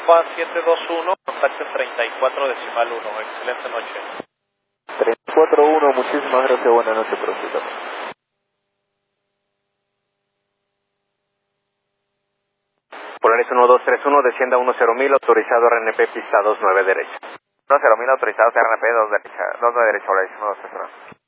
Alfa 721, contacto en 34.1. Excelente noche. 341, muchísimas gracias, buenas noches para usted también. Polaris 1231, descienda 10.000, autorizado RNP, pista 29 derecha. 20.000, autorizado RNP, 2 derecha, Polaris 1231.